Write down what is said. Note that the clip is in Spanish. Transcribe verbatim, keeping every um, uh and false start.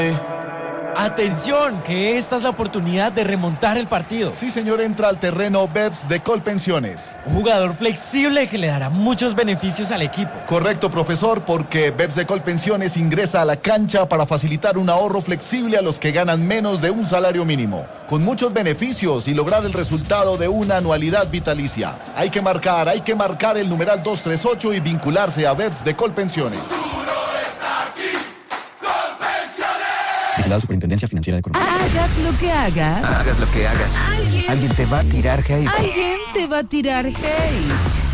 Atención, que esta es la oportunidad de remontar el partido. Sí, señor, entra al terreno Beps de Colpensiones. Un jugador flexible que le dará muchos beneficios al equipo. Correcto, profesor, porque Beps de Colpensiones ingresa a la cancha para facilitar un ahorro flexible a los que ganan menos de un salario mínimo, con muchos beneficios y lograr el resultado de una anualidad vitalicia. Hay que marcar, hay que marcar el numeral dos tres ocho y vincularse a Beps de Colpensiones. La Superintendencia Financiera de Colombia. Hagas lo que hagas. Hagas lo que hagas. Alguien, Alguien te va a tirar hate. alguien te va a tirar hate.